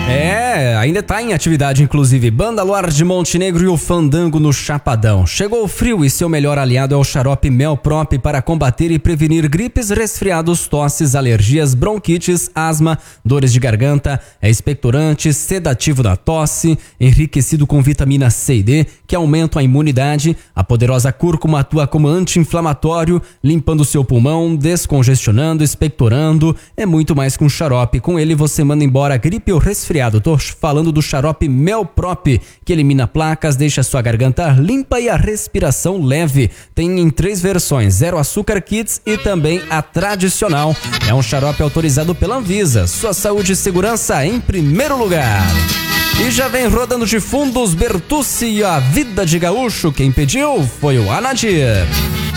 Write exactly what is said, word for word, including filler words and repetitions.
É, ainda tá em atividade, inclusive. Banda Luar de Montenegro e o Fandango no Chapadão. Chegou o frio e seu melhor aliado é o xarope Melprop para combater e prevenir gripes, resfriados, tosses, alergias, bronquites, asma, dores de garganta. É expectorante, sedativo da tosse, enriquecido com vitamina C e D, que aumentam a imunidade. A poderosa cúrcuma atua como anti-inflamatório, limpando seu pulmão, descongestionando, expectorando. É muito mais que um xarope. Com ele você manda embora a gripe ou resfriado. Tô falando do xarope Melprop, que elimina placas, deixa sua garganta limpa e a respiração leve. Tem em três versões, zero açúcar kits e também a tradicional. É um xarope autorizado pela Anvisa. Sua saúde e segurança em primeiro lugar. E já vem rodando de fundo os Bertucci e a Vida de Gaúcho. Quem pediu foi o Anadir.